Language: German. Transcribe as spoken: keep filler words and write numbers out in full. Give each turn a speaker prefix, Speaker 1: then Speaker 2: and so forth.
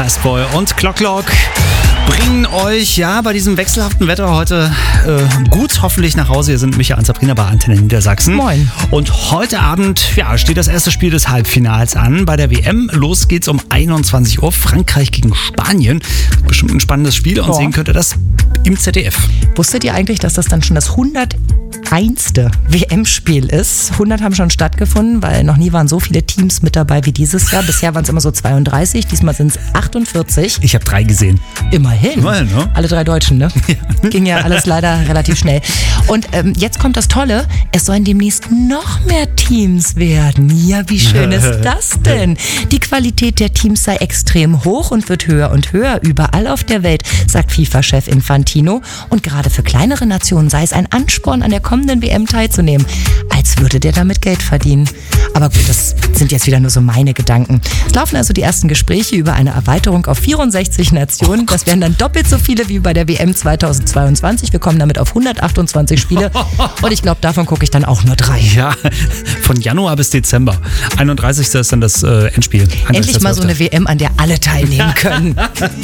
Speaker 1: Fastboy und Clock Clock bringen euch ja bei diesem wechselhaften Wetter heute äh, gut hoffentlich nach Hause. Hier sind Micha und Sabrina bei Antenne Niedersachsen.
Speaker 2: Moin.
Speaker 1: Und heute Abend ja, steht das erste Spiel des Halbfinals an bei der W M. Los geht's um einundzwanzig Uhr. Frankreich gegen Spanien. Bestimmt ein spannendes Spiel und
Speaker 2: Boah.
Speaker 1: sehen könnt ihr das im Z D F.
Speaker 2: Wusstet ihr eigentlich, dass das dann schon das hunderteinste W M-Spiel ist? hundert haben schon stattgefunden, weil noch nie waren so viele Teams mit dabei wie dieses Jahr. Bisher waren es immer so zweiunddreißig, diesmal sind es achtundvierzig.
Speaker 1: Ich habe drei gesehen.
Speaker 2: Immerhin.
Speaker 1: Immerhin, ne?
Speaker 2: Alle drei Deutschen, ne? Ja. Ging ja alles leider relativ schnell. Und ähm, jetzt kommt das Tolle, es sollen demnächst noch mehr Teams werden. Ja, wie schön ist das denn? Die Qualität der Teams sei extrem hoch und wird höher und höher überall auf der Welt, sagt FIFA-Chef Infantino. Und gerade für kleinere Nationen sei es ein Ansporn, an der kommenden W M teilzunehmen. Als würde der damit Geld verdienen. Aber gut, das sind jetzt wieder nur so meine Gedanken. Es laufen also die ersten Gespräche über eine Erweiterung auf vierundsechzig Nationen. Das wären dann doppelt so viele wie bei der W M zweitausendzweiundzwanzig. Wir kommen damit auf hundertachtundzwanzig Spiele. Und ich glaube, davon gucke ich dann auch nur drei.
Speaker 1: Ja, von Januar bis Dezember. einunddreißigster ist dann das äh, Endspiel.
Speaker 2: Endlich mal so eine W M, an der alle teilnehmen können.